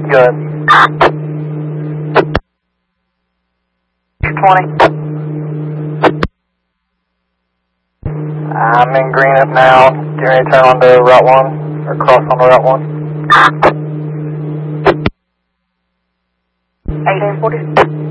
Good. 20. I'm in green up now. Do you want to turn on to Route 1 or cross on to Route 1? 1840.